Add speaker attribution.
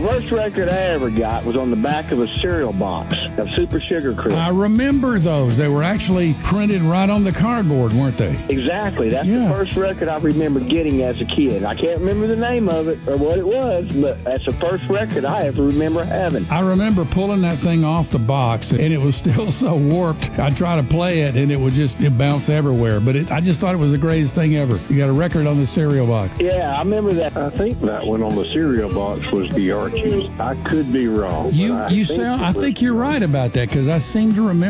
Speaker 1: first record I ever got was on the back of a cereal box of Super Sugar Crisp.
Speaker 2: I remember those. They were actually printed right on the cardboard, weren't they?
Speaker 1: Exactly. That's the first record I remember getting as a kid. I can't remember the name of it or what it was, but that's the first record I ever remember having.
Speaker 2: I remember pulling that thing off the box, and it was still so warped. I'd try to play it, and it would just bounce everywhere. But I just thought it was the greatest thing ever. You got a record on the cereal box.
Speaker 1: Yeah, I remember that.
Speaker 3: I think that one on the cereal box was the Archies. I could be wrong.
Speaker 2: I think you're right about that, because I seem to remember